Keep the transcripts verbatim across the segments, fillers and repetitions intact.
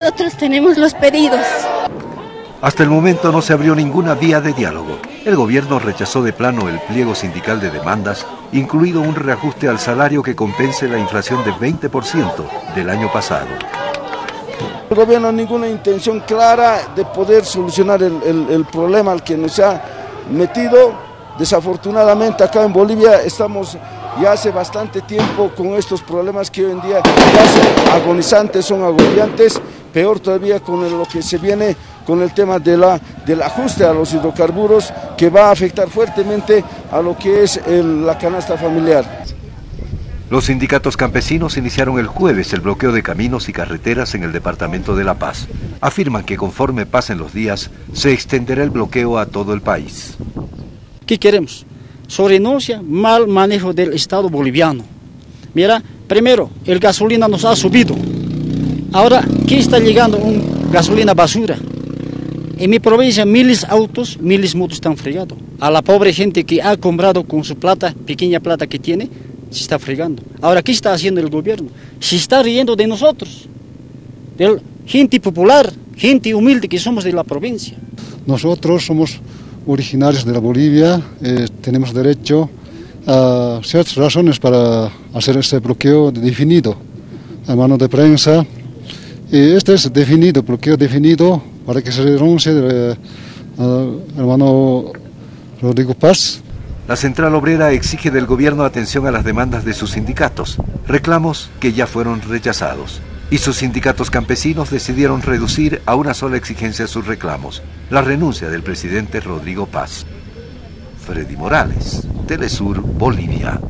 nosotros tenemos los pedidos. Hasta el momento no se abrió ninguna vía de diálogo. El gobierno rechazó de plano el pliego sindical de demandas, incluido un reajuste al salario que compense la inflación del veinte por ciento del año pasado. El gobierno no tiene ninguna intención clara de poder solucionar el, el, el problema al que nos ha metido. Desafortunadamente acá en Bolivia estamos ya hace bastante tiempo con estos problemas que hoy en día ya son agonizantes, son agobiantes, peor todavía con lo que se viene con el tema de la, del ajuste a los hidrocarburos, que va a afectar fuertemente a lo que es el, la canasta familiar. Los sindicatos campesinos iniciaron el jueves el bloqueo de caminos y carreteras en el departamento de La Paz. Afirman que conforme pasen los días, se extenderá el bloqueo a todo el país. ¿Qué queremos? Su renuncia, mal manejo del Estado boliviano. Mira, primero, el gasolina nos ha subido. Ahora, ¿qué está llegando? Un gasolina basura. En mi provincia, miles de autos, miles de motos están fregados. A la pobre gente que ha comprado con su plata, pequeña plata que tiene, se está fregando. Ahora, ¿qué está haciendo el gobierno? Se está riendo de nosotros, de gente popular, gente humilde que somos de la provincia. Nosotros somos originarios de la Bolivia, eh, tenemos derecho a ciertas razones para hacer este bloqueo definido a mano de prensa. Y este es definido, bloqueo definido para que se renuncie al hermano Rodrigo Paz. La Central Obrera exige del gobierno atención a las demandas de sus sindicatos, reclamos que ya fueron rechazados. Y sus sindicatos campesinos decidieron reducir a una sola exigencia sus reclamos, la renuncia del presidente Rodrigo Paz. Freddy Morales, Telesur, Bolivia.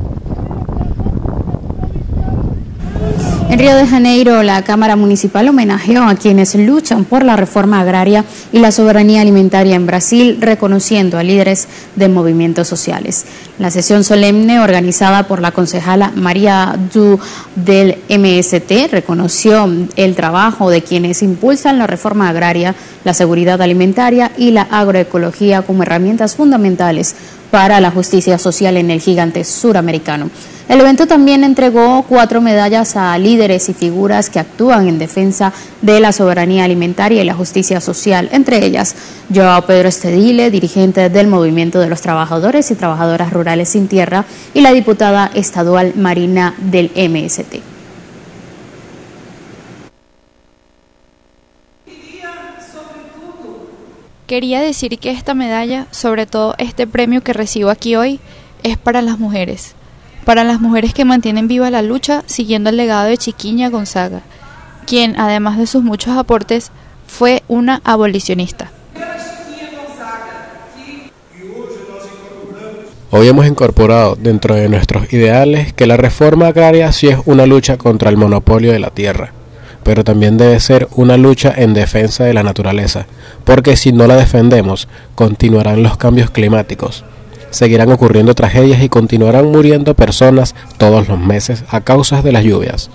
En Río de Janeiro, la Cámara Municipal homenajeó a quienes luchan por la reforma agraria y la soberanía alimentaria en Brasil, reconociendo a líderes de movimientos sociales. La sesión solemne, organizada por la concejala María Du del M S T, reconoció el trabajo de quienes impulsan la reforma agraria, la seguridad alimentaria y la agroecología como herramientas fundamentales para la justicia social en el gigante suramericano. El evento también entregó cuatro medallas a líderes y figuras que actúan en defensa de la soberanía alimentaria y la justicia social, entre ellas Joao Pedro Estedile, dirigente del Movimiento de los Trabajadores y Trabajadoras Rurales Sin Tierra, y la diputada estadual Marina del M S T. Quería decir que esta medalla, sobre todo este premio que recibo aquí hoy, es para las mujeres. Para las mujeres que mantienen viva la lucha siguiendo el legado de Chiquinha Gonzaga, quien, además de sus muchos aportes, fue una abolicionista. Hoy hemos incorporado dentro de nuestros ideales que la reforma agraria sí es una lucha contra el monopolio de la tierra, pero también debe ser una lucha en defensa de la naturaleza, porque si no la defendemos, continuarán los cambios climáticos. Seguirán ocurriendo tragedias y continuarán muriendo personas todos los meses a causa de las lluvias.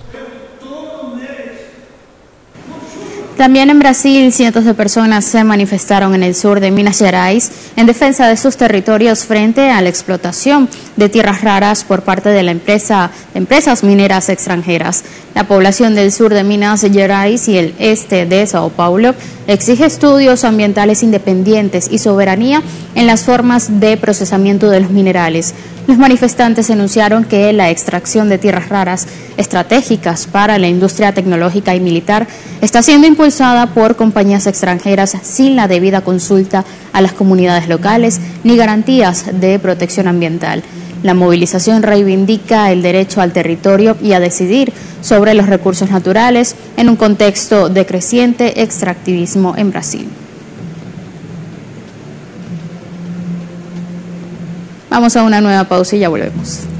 También en Brasil, cientos de personas se manifestaron en el sur de Minas Gerais en defensa de sus territorios frente a la explotación de tierras raras por parte de la empresa, de empresas mineras extranjeras. La población del sur de Minas Gerais y el este de Sao Paulo exige estudios ambientales independientes y soberanía en las formas de procesamiento de los minerales. Los manifestantes denunciaron que la extracción de tierras raras estratégicas para la industria tecnológica y militar está siendo impulsada por compañías extranjeras sin la debida consulta a las comunidades locales ni garantías de protección ambiental. La movilización reivindica el derecho al territorio y a decidir sobre los recursos naturales en un contexto de creciente extractivismo en Brasil. Vamos a una nueva pausa y ya volvemos.